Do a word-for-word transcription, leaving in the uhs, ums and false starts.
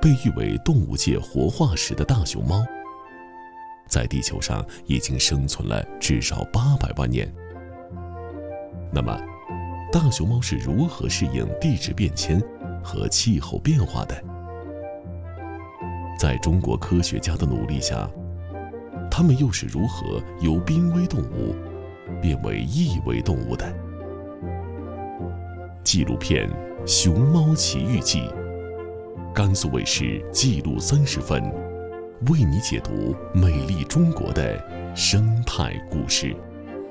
被誉为动物界活化石的大熊猫，在地球上已经生存了至少八百万年。那么，大熊猫是如何适应地质变迁和气候变化的？在中国科学家的努力下，它们又是如何由濒危动物变为易危动物的？纪录片《熊猫奇遇记》，甘肃卫视纪录三十分，为你解读美丽中国的生态故事。